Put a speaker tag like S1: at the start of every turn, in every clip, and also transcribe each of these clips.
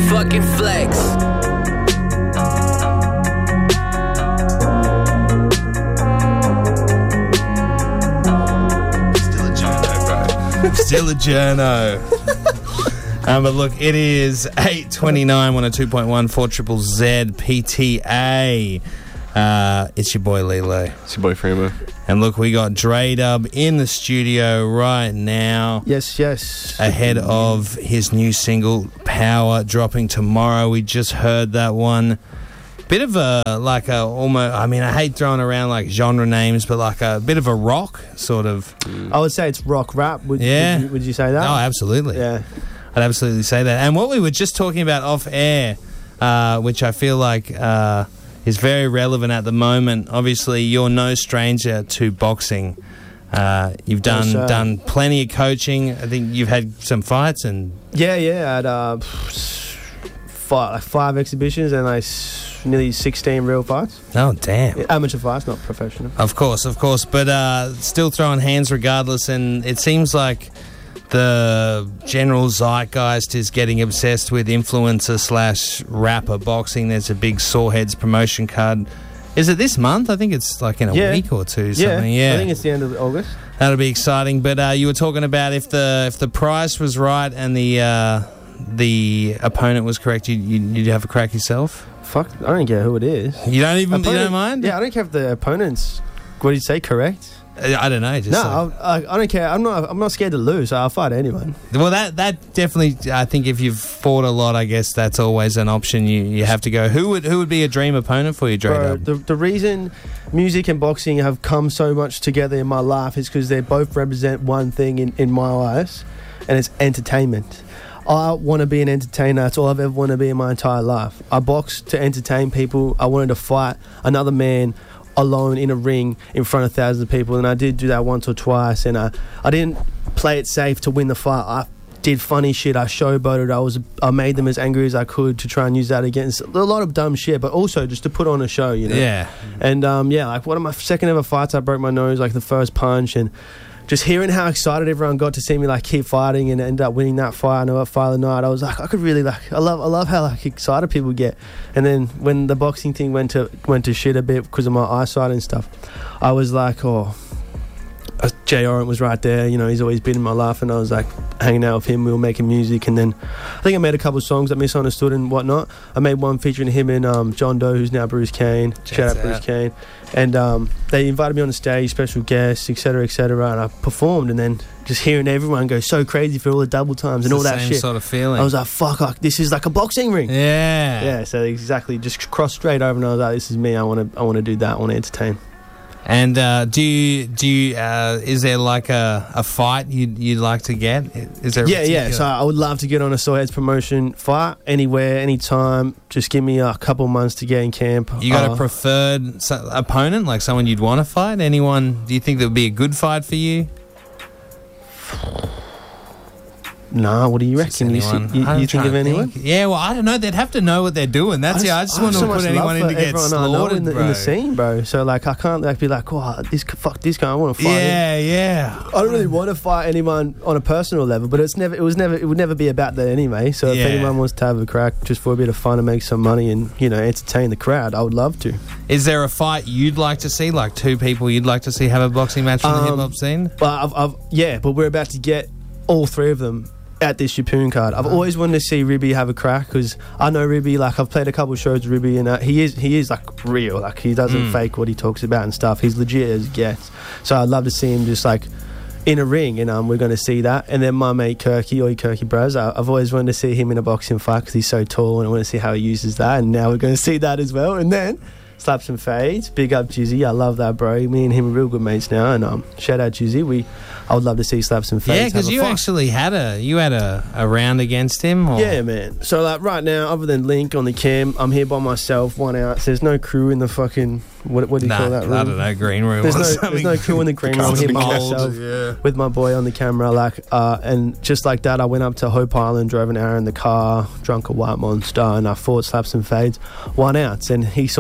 S1: fucking flex.
S2: Still a journo. But look, it is 8:29, 102.1 4ZZZ PTA. It's your boy Lilo.
S3: It's your boy Fremo.
S2: And look, we got Dre Dub in the studio right now.
S4: Yes.
S2: Ahead of his new single, Power, dropping tomorrow. We just heard that one. Bit of almost, I mean, I hate throwing around like genre names, but like a bit of a rock sort of.
S4: I would say it's rock rap. Would you say that?
S2: Oh, absolutely.
S4: Yeah.
S2: I'd absolutely say that. And what we were just talking about off air, which I feel like is very relevant at the moment. Obviously, you're no stranger to boxing. You've done plenty of coaching. I think you've had some fights and
S4: I had 5 exhibitions and nearly 16 real fights.
S2: Oh, damn.
S4: Amateur fights, not professional.
S2: Of course. But still throwing hands regardless. And it seems like the general zeitgeist is getting obsessed with influencer / rapper boxing. There's a big Soreheads promotion card. Is it this month? I think it's like in a week or two. Something. Yeah,
S4: I think it's the end of August.
S2: That'll be exciting. But you were talking about if the price was right and the opponent was correct, you'd have a crack yourself?
S4: Fuck, I don't care who it is.
S2: You don't mind?
S4: Yeah, I don't care if the opponent's, what do you say, correct?
S2: I don't know. I
S4: don't care. I'm not scared to lose. So I'll fight anyone.
S2: Well, that definitely. I think if you've fought a lot, I guess that's always an option. You have to go. Who would be a dream opponent for you, Dre?
S4: The reason music and boxing have come so much together in my life is because they both represent one thing in my eyes, and it's entertainment. I want to be an entertainer. That's all I've ever wanted to be in my entire life. I boxed to entertain people. I wanted to fight another man alone in a ring in front of thousands of people, and I did do that once or twice, and I didn't play it safe to win the fight. I did funny shit. I showboated. I made them as angry as I could to try and use that against a lot of dumb shit, but also just to put on a show, you know.
S2: Yeah.
S4: And like one of my second ever fights, I broke my nose like the first punch, and just hearing how excited everyone got to see me like keep fighting and end up winning that fight. I know at Fight of the Night, I was like, I could really I love how like excited people get. And then when the boxing thing went to shit a bit because of my eyesight and stuff, I was like, Jay Orant was right there, you know, he's always been in my life, and I was like hanging out with him, we were making music, and then I think I made a couple of songs that Misunderstood and whatnot. I made one featuring him and John Doe, who's now Bruce Kane. Shout out Bruce Kane. And they invited me on the stage, special guests, etc., and I performed, and then just hearing everyone go so crazy for all the double times and all that shit.
S2: Same sort of feeling.
S4: I was like, fuck, this is like a boxing ring.
S2: Yeah.
S4: Yeah, so exactly, just crossed straight over, and I was like, this is me, I want to do that, I want to entertain.
S2: And do you is there like a fight you'd like to get? Is there?
S4: Yeah. So I would love to get on a Soreheads promotion fight anywhere, anytime. Just give me a couple months to get in camp.
S2: You got a preferred opponent, like someone you'd want to fight? Anyone? Do you think that would be a good fight for you?
S4: Nah, what do you reckon? You think of anyone?
S2: Yeah, well, I don't know. They'd have to know what they're doing. I just want to put anyone in to get slaughtered,
S4: in the scene, bro. So like, I can't like be like, fuck this guy. I want to fight him.
S2: Yeah.
S4: I don't really want to fight anyone on a personal level, but it would never be about that anyway. So if anyone wants to have a crack just for a bit of fun and make some money and, you know, entertain the crowd, I would love to.
S2: Is there a fight you'd like to see, like two people you'd like to see have a boxing match from the hip hop scene?
S4: But we're about to get all three of them at this Shapoon card. I've always wanted to see Ribby have a crack, because I know Ribby, like I've played a couple of shows with Ribby, and he is like real, like he doesn't fake what he talks about and stuff. He's legit as it gets. So I'd love to see him just like in a ring, and we're going to see that. And then my mate Kirky Braz, I've always wanted to see him in a boxing fight because he's so tall, and I want to see how he uses that, and now we're going to see that as well. And then Slaps and Fades, big up Jizzy, I love that, bro. Me and him are real good mates now, and shout out Jizzy. I would love to see Slaps and Fades.
S2: Yeah, because you actually had a round against him. Or?
S4: Yeah, man. So like right now, other than Link on the cam, I'm here by myself, 1 out. There's no crew in the fucking what do you call that room?
S2: I don't know, green room.
S4: There's no crew in the green room. I'm here by myself with my boy on the camera, like, and just like that, I went up to Hope Island, drove an hour in the car, drunk a white monster, and I fought Slaps and Fades, 1 ounce, and he saw me. He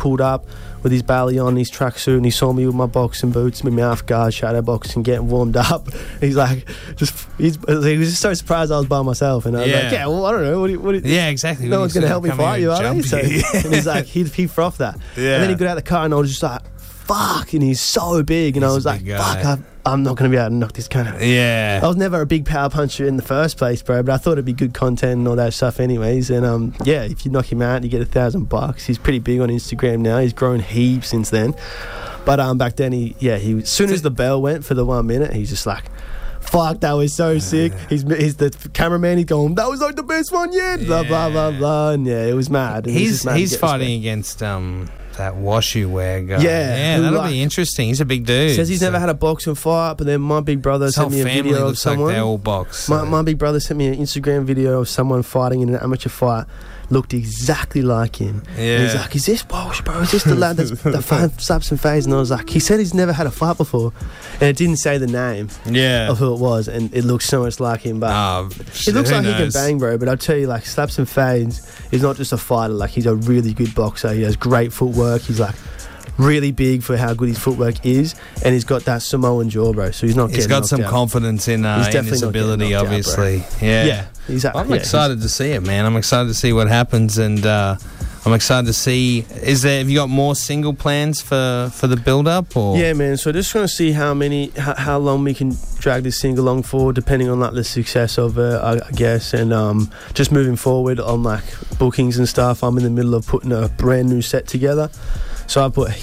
S4: pulled up with his belly on, his tracksuit, and he saw me with my boxing boots, my mouth guard, shadow boxing, getting warmed up. He's like, he was just so surprised I was by myself, and I was like, yeah, well, I don't know,
S2: yeah, exactly.
S4: No one's going to help me fight you, are they? So, and he's like, he frothed that.
S2: Yeah.
S4: And then he got out of the car, and I was just like, fuck, and he's so big, and I was like, fuck, I'm not going to be able to knock this kind of...
S2: Yeah.
S4: I was never a big power puncher in the first place, bro, but I thought it'd be good content and all that stuff anyways. And yeah, if you knock him out, you get $1,000. He's pretty big on Instagram now. He's grown heaps since then. But back then, he as soon as the bell went for the 1 minute, he's just like, fuck, that was so sick. He's the cameraman. He's going, that was like the best one yet. Blah, blah, blah, blah. And yeah, it was mad.
S2: He's fighting against... that Washu wear guy.
S4: Yeah,
S2: that'll be interesting. He's a big dude.
S4: Says he's never had a boxing fight, but then my big brother sent me a video of someone.
S2: Like they all box. So.
S4: My big brother sent me an Instagram video of someone fighting in an amateur fight. Looked exactly like him.
S2: Yeah.
S4: And he's like, is this Walsh, bro? Is this the lad that slaps and phase? And I was like, he said he's never had a fight before. And it didn't say the name of who it was. And it looks so much like him. But it looks like he can bang, bro. But I'll tell you, like, slaps and fades is not just a fighter. Like, he's a really good boxer. He has great footwork. He's like really big for how good his footwork is, and he's got that Samoan jaw, bro. So he's not. He's got
S2: some confidence in his ability, obviously. Yeah, I'm excited to see it, man. I'm excited to see what happens, and I'm excited to see. Have you got more single plans for the build up? Or
S4: yeah, man. So just trying to see how long we can drag this single along for, depending on like the success of it, I guess, and just moving forward on like bookings and stuff. I'm in the middle of putting a brand new set together. So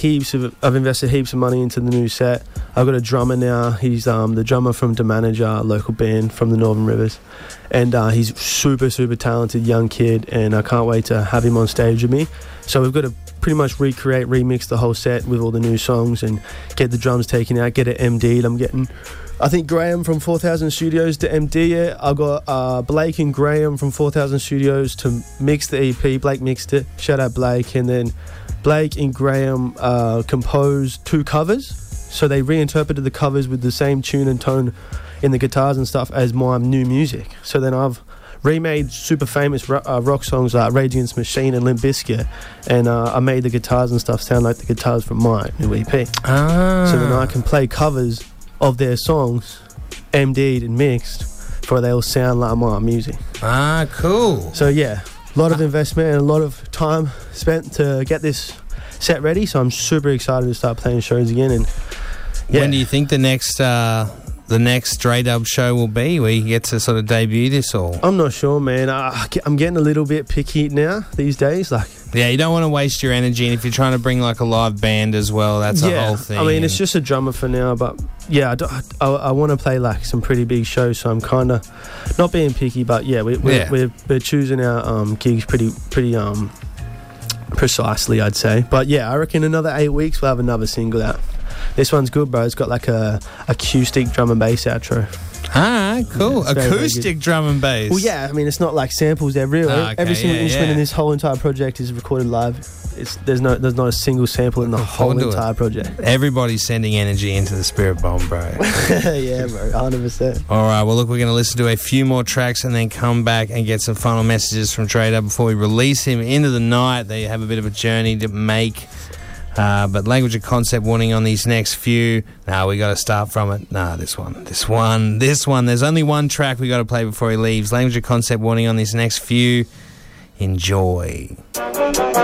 S4: I've invested heaps of money into the new set. I've got a drummer now. He's the drummer from The Manager, a local band from the Northern Rivers. And he's super, super talented young kid, and I can't wait to have him on stage with me. So we've got to pretty much remix the whole set with all the new songs and get the drums taken out, get it MD'd. I'm getting, I think, Graham from 4000 Studios to MD it. I've got Blake and Graham from 4000 Studios to mix the EP. Blake mixed it. Shout out Blake. And then Blake and Graham composed 2 covers. So they reinterpreted the covers with the same tune and tone in the guitars and stuff as my new music. So then I've remade super famous rock songs like Rage Against the Machine and Limp Bizkit, and I made the guitars and stuff sound like the guitars from my new EP. So then I can play covers of their songs, MD'd and mixed, for they all sound like my music.
S2: Cool.
S4: So yeah, a lot of investment and a lot of time spent to get this set ready, so I'm super excited to start playing shows again. And yeah.
S2: When do you think the next Dre Dub show will be, where you get to sort of debut this all?
S4: I'm not sure, man. I'm getting a little bit picky now these days. Like,
S2: yeah, you don't want to waste your energy, and if you're trying to bring like a live band as well, that's a whole thing.
S4: I mean, it's just a drummer for now, but yeah, I want to play like some pretty big shows, so I'm kind of not being picky, but yeah, we're choosing our gigs pretty precisely, I'd say. But yeah, I reckon another 8 weeks we'll have another single out. This one's good, bro. It's got like a acoustic drum and bass outro.
S2: Cool.
S4: Yeah,
S2: acoustic drum and bass.
S4: Well, yeah, I mean, it's not like samples, they're real. Every single instrument in this whole entire project is recorded live. There's not a single sample in the whole entire project.
S2: Everybody's sending energy into the Spirit Bomb, bro.
S4: Yeah, bro, 100%.
S2: All right, well, look, we're going to listen to a few more tracks and then come back and get some final messages from Dre Dub before we release him into the night. They have a bit of a journey to make. But language and concept warning on these next few. We got to start from it. This one. There's only one track we got to play before he leaves. Language and concept warning on these next few. Enjoy.